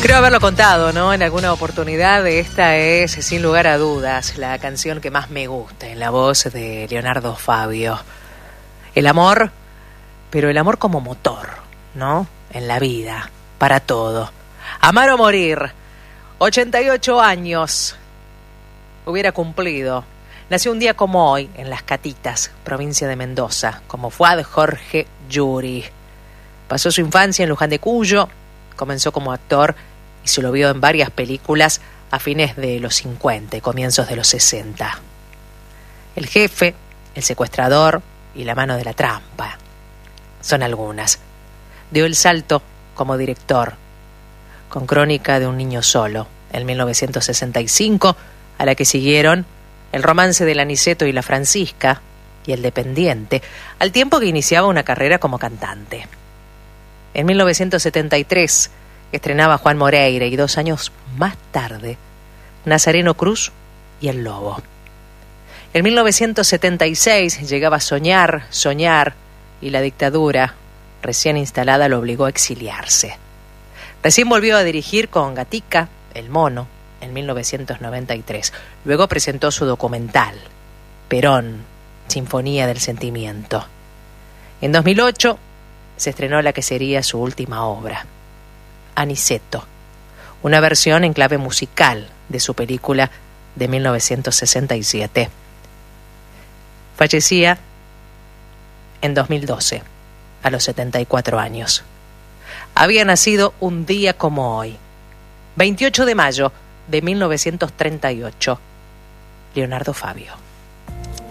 Creo haberlo contado, ¿no? En alguna oportunidad. Esta es, sin lugar a dudas, la canción que más me gusta en la voz de Leonardo Fabio. El amor, pero el amor como motor, ¿no? En la vida, para todo. Amar o morir. 88 años hubiera cumplido. Nació un día como hoy en Las Catitas, provincia de Mendoza, como Fuad Jorge Yuri. Pasó su infancia en Luján de Cuyo, comenzó como actor y se lo vio en varias películas a fines de los 50 y comienzos de los 60. El jefe, El secuestrador y La mano de la trampa son algunas. Dio el salto como director, con Crónica de un niño solo, en 1965, a la que siguieron El romance del Aniceto y la Francisca y El dependiente, al tiempo que iniciaba una carrera como cantante. En 1973 estrenaba Juan Moreira y 2 años más tarde Nazareno Cruz y El lobo. En 1976 llegaba Soñar, y la dictadura recién instalada lo obligó a exiliarse. Recién volvió a dirigir con Gatica, El mono, en 1993. Luego presentó su documental, Perón, Sinfonía del Sentimiento. En 2008 se estrenó la que sería su última obra, Aniceto, una versión en clave musical de su película de 1967. Fallecía en 2012, a los 74 años. Había nacido un día como hoy, 28 de mayo de 1938, Leonardo Fabio.